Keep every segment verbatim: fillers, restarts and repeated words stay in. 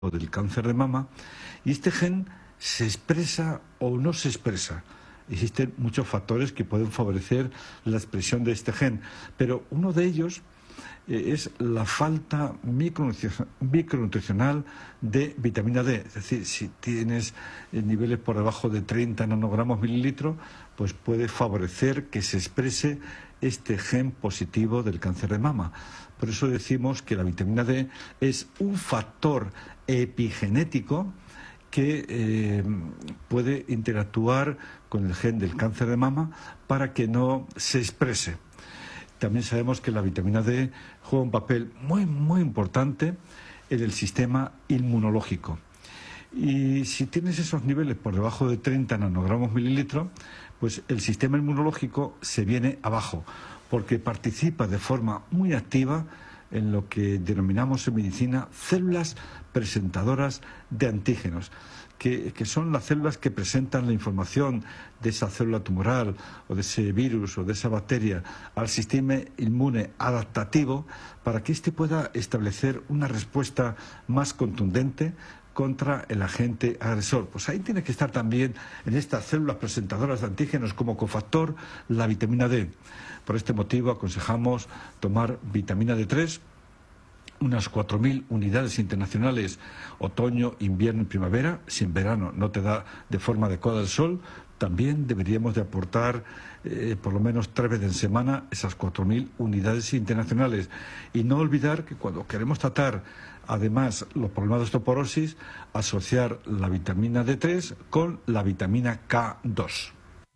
del cáncer de mama, y este gen se expresa o no se expresa. Existen muchos factores que pueden favorecer la expresión de este gen, pero uno de ellos eh, es la falta micronutricional de vitamina D. Es decir, si tienes eh, niveles por debajo de treinta nanogramos mililitros, pues puede favorecer que se exprese este gen positivo del cáncer de mama. Por eso decimos que la vitamina D es un factor epigenético que eh, puede interactuar con el gen del cáncer de mama para que no se exprese. También sabemos que la vitamina D juega un papel muy, muy importante en el sistema inmunológico. Y si tienes esos niveles por debajo de treinta nanogramos mililitros, pues el sistema inmunológico se viene abajo, porque participa de forma muy activa en lo que denominamos en medicina células presentadoras de antígenos, que, que son las células que presentan la información de esa célula tumoral o de ese virus o de esa bacteria al sistema inmune adaptativo para que éste pueda establecer una respuesta más contundente contra el agente agresor. Pues ahí tiene que estar también en estas células presentadoras de antígenos como cofactor la vitamina D. Por este motivo aconsejamos tomar vitamina D tres, unas cuatro mil unidades internacionales otoño, invierno y primavera. Si en verano no te da de forma adecuada el sol, también deberíamos de aportar eh, por lo menos tres veces en semana esas cuatro mil unidades internacionales. Y no olvidar que cuando queremos tratar además los problemas de osteoporosis, asociar la vitamina D tres con la vitamina K dos.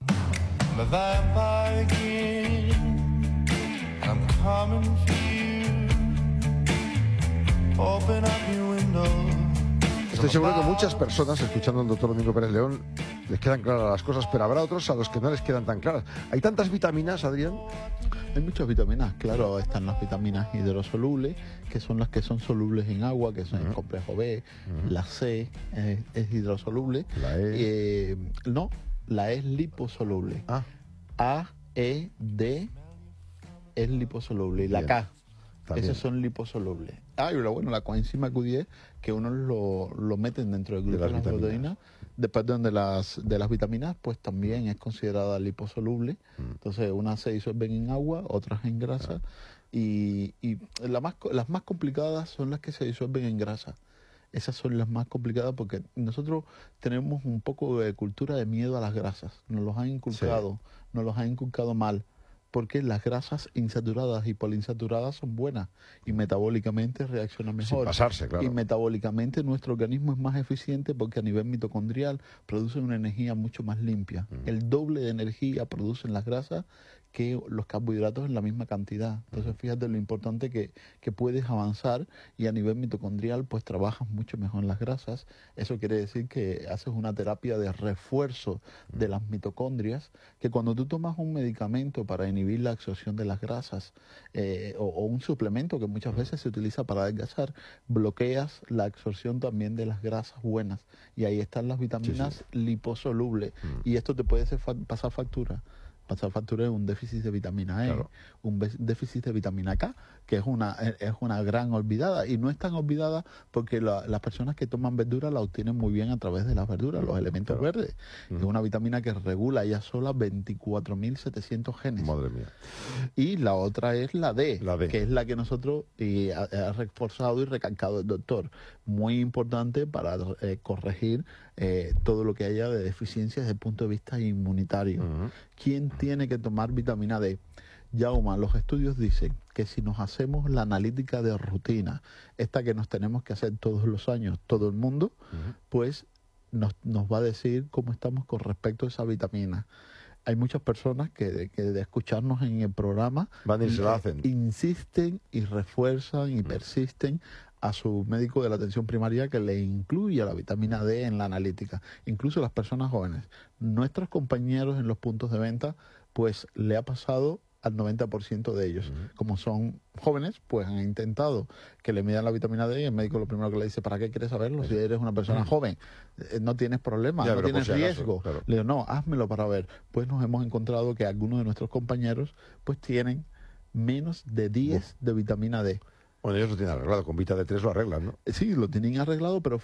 Estoy seguro que muchas personas escuchando al doctor Domingo Pérez León les quedan claras las cosas, pero habrá otros a los que no les quedan tan claras. ¿Hay tantas vitaminas, Adrián? Hay muchas vitaminas, claro, están las vitaminas hidrosolubles, que son las que son solubles en agua, que son uh-huh. el complejo B, uh-huh. la C eh, es hidrosoluble. La E. Eh, no, la E es liposoluble. Ah. A, E, D es liposoluble. Y la Bien. K, También. esos son liposolubles. Ah, y bueno, la coenzima Q diez, que uno lo, lo meten dentro del grupo de las, de las proteínas, después de las, de las vitaminas, pues también es considerada liposoluble. Mm. Entonces, unas se disuelven en agua, otras en grasa, ah. y, y la más, las más complicadas son las que se disuelven en grasa. Esas son las más complicadas porque nosotros tenemos un poco de cultura de miedo a las grasas. Nos los han inculcado, sí. nos los han inculcado mal. Porque las grasas insaturadas y poliinsaturadas son buenas y metabólicamente reaccionan mejor. Sin pasarse, claro. Y metabólicamente nuestro organismo es más eficiente porque a nivel mitocondrial producen una energía mucho más limpia. Mm. El doble de energía producen las grasas que los carbohidratos en la misma cantidad. Entonces, fíjate lo importante que, que puedes avanzar y a nivel mitocondrial pues trabajas mucho mejor en las grasas. Eso quiere decir que haces una terapia de refuerzo de las mitocondrias, que cuando tú tomas un medicamento para inhibir la absorción de las grasas eh, o, o un suplemento que muchas veces se utiliza para adelgazar, bloqueas la absorción también de las grasas buenas. Y ahí están las vitaminas sí, sí. liposolubles. Mm. Y esto te puede hacer fa- pasar factura. Pasar factura es un déficit de vitamina E, claro. un déficit de vitamina K, que es una es una gran olvidada. Y no es tan olvidada porque la, las personas que toman verdura la obtienen muy bien a través de las verduras, los elementos claro. verdes. Uh-huh. Es una vitamina que regula ella sola veinticuatro mil setecientos genes. Madre mía. Y la otra es la D, la D. que es la que nosotros y ha, ha reforzado y recalcado el doctor. Muy importante para eh, corregir eh, todo lo que haya de deficiencias desde el punto de vista inmunitario. Uh-huh. ¿Quién tiene que tomar vitamina D? Yauma, los estudios dicen que si nos hacemos la analítica de rutina, esta que nos tenemos que hacer todos los años, todo el mundo, uh-huh. pues nos, nos va a decir cómo estamos con respecto a esa vitamina. Hay muchas personas que, que de escucharnos en el programa Van y se lo hacen. insisten y refuerzan y uh-huh. persisten a su médico de la atención primaria que le incluya la vitamina D en la analítica, incluso las personas jóvenes. Nuestros compañeros en los puntos de venta, pues le ha pasado al noventa por ciento de ellos. Uh-huh. Como son jóvenes, pues han intentado que le midan la vitamina D y el médico lo primero que le dice, ¿para qué quieres saberlo? Si eres una persona uh-huh. joven, eh, no tienes problema, ya, no tienes si riesgo. Acaso, claro. Le digo, no, házmelo para ver. Pues nos hemos encontrado que algunos de nuestros compañeros pues tienen menos de diez uh-huh. de vitamina D. Bueno, ellos lo tienen arreglado, con Vita D tres lo arreglan, ¿no? Sí, lo tienen arreglado, pero